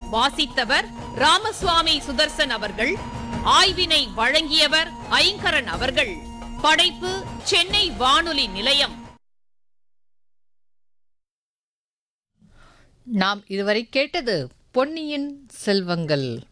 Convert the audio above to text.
வாசித்தவர் ராமசுவாமி சுதர்சன் அவர்கள். ஆய்வினை வழங்கியவர் ஐங்கரன் அவர்கள். படைப்பு சென்னை வானொலி நிலையம். நாம் இதுவரை கேட்டது பொன்னியின் செல்வங்கள்.